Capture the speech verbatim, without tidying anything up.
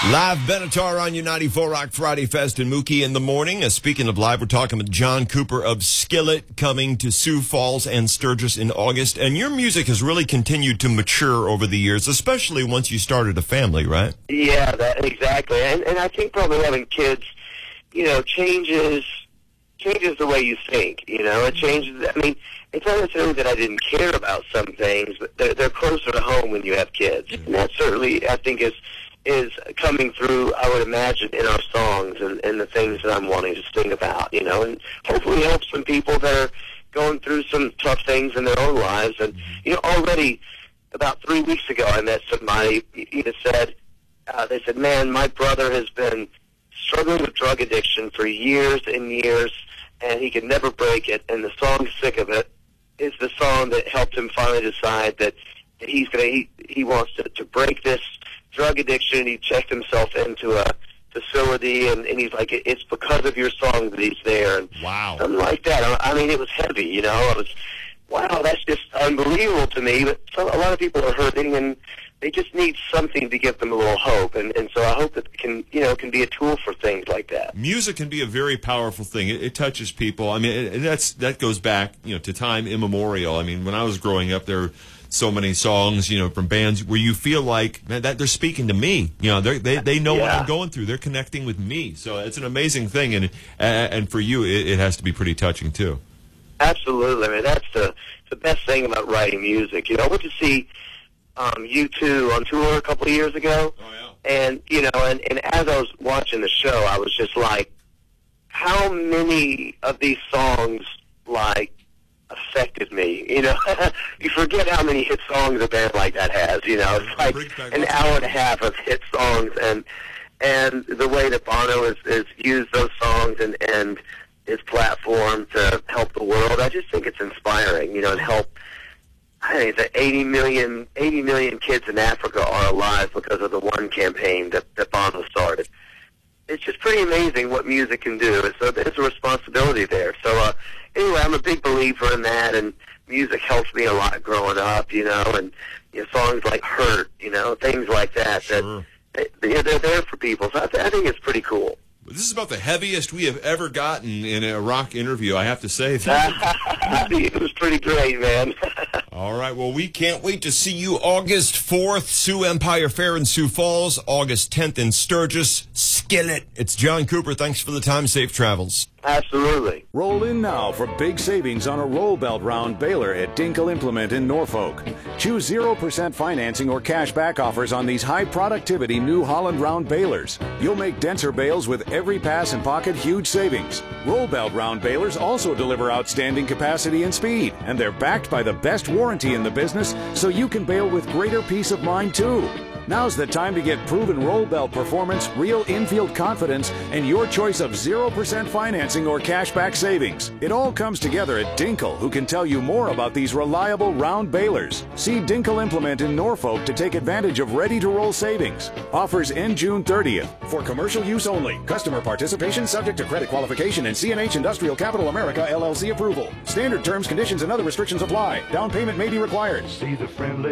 Live Benatar on your ninety-four Rock Friday Fest and Mookie in the morning. Uh, speaking of live, we're talking with John Cooper of Skillet coming to Sioux Falls and Sturgis in August. And your music has really continued to mature over the years, especially once you started a family, right? Yeah, that, exactly. And, and I think probably having kids, you know, changes changes the way you think, you know. It changes, I mean, it's not necessarily that I didn't care about some things, but they're, they're closer to home when you have kids. And that certainly, I think, is is coming through, I would imagine, in our songs and, and the things that I'm wanting to sing about, you know, and hopefully help some people that are going through some tough things in their own lives. And, you know, already about three weeks ago I met somebody that said, uh, they said, man, my brother has been struggling with drug addiction for years and years, and he could never break it, and the song Sick of It is the song that helped him finally decide that he's gonna, he, he wants to, to break this drug addiction. He checked himself into a facility, and, and he's like, it's because of your song that he's there. And wow. Something like that. I mean, it was heavy, you know. I was, wow, that's just unbelievable to me. But so, a lot of people are hurting, and they just need something to give them a little hope. And, and so I hope that it can, you know, can be a tool for things like that. Music can be a very powerful thing. It, it touches people. I mean, it, that's that goes back, you know, to time immemorial. I mean, when I was growing up, there so many songs, you know, from bands where you feel like, man, that they're speaking to me. You know, they they know yeah. what I'm going through. They're connecting with me. So it's an amazing thing, and and for you, it, it has to be pretty touching too. Absolutely. I mean, that's the the best thing about writing music. You know, I went to see um, U two on tour a couple of years ago, oh, yeah. and you know, and, and as I was watching the show, I was just like, how many of these songs like affected me, you know. You forget how many hit songs a band like that has, you know. It's like an hour and a half of hit songs, and and the way that Bono has, has used those songs and, and his platform to help the world, I just think it's inspiring, you know, and help, I think that eighty million, eighty million kids in Africa are alive because of the one campaign that, that Bono started. It's just pretty amazing what music can do. So there's a responsibility there. So uh, anyway, I'm a big believer in that, and music helps me a lot growing up, you know, and you know, songs like Hurt, you know, things like that, sure. that they, they're there for people. So I, th I think it's pretty cool. This is about the heaviest we have ever gotten in a rock interview, I have to say. It was pretty great, man. All right, well, we can't wait to see you August fourth, Sioux Empire Fair in Sioux Falls, August tenth in Sturgis, Skillet. It's John Cooper. Thanks for the time. Safe travels. Absolutely. Roll in now for big savings on a roll belt round baler at Dinkle Implement in Norfolk. Choose zero percent financing or cash back offers on these high productivity New Holland round balers. You'll make denser bales with every pass and pocket huge savings. Roll belt round balers also deliver outstanding capacity and speed, and they're backed by the best warranty in the business, so you can bale with greater peace of mind too. Now's the time to get proven roll belt performance, real infield confidence, and your choice of zero percent financing or cashback savings. It all comes together at Dinkle, who can tell you more about these reliable round balers. See Dinkle Implement in Norfolk to take advantage of ready-to-roll savings. Offers end June thirtieth. For commercial use only. Customer participation subject to credit qualification and C and H Industrial Capital America L L C approval. Standard terms, conditions, and other restrictions apply. Down payment may be required. See the friendly